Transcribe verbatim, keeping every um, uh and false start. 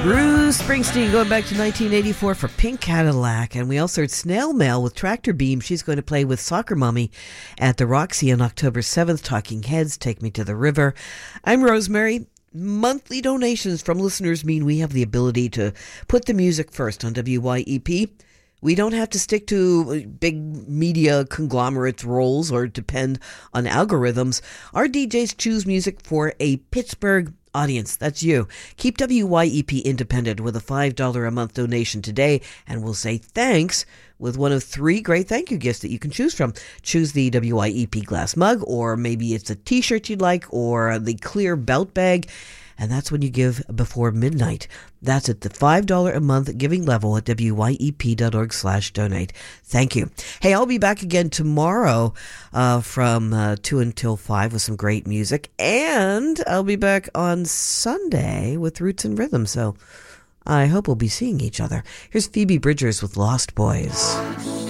Bruce Springsteen going back to nineteen eighty-four for Pink Cadillac. And we also heard Snail Mail with Tractor Beam. She's going to play with Soccer Mommy at the Roxy on October seventh. Talking Heads, Take Me to the River. I'm Rosemary. Monthly donations from listeners mean we have the ability to put the music first on W Y E P. We don't have to stick to big media conglomerates roles or depend on algorithms. Our D Js choose music for a Pittsburgh audience. That's you. Keep W Y E P independent with a five dollars a month donation today, and we'll say thanks with one of three great thank you gifts that you can choose from. Choose the W Y E P glass mug, or maybe it's a t-shirt you'd like, or the clear belt bag. And that's when you give before midnight. That's at the five dollars a month giving level at W Y E P dot org slash donate. Thank you. Hey, I'll be back again tomorrow uh, from uh, two until five with some great music. And I'll be back on Sunday with Roots and Rhythm. So I hope we'll be seeing each other. Here's Phoebe Bridgers with Lost Boys.